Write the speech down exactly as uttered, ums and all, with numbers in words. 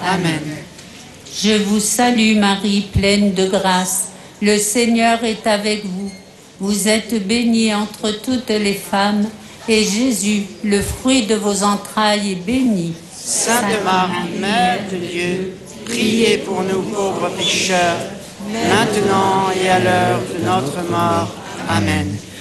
Amen. Je vous salue Marie, pleine de grâce. Le Seigneur est avec vous. Vous êtes bénie entre toutes les femmes, et Jésus, le fruit de vos entrailles, est béni. Sainte Marie, Mère de Dieu, priez pour nous pauvres pécheurs, maintenant et à l'heure de notre mort. Amen.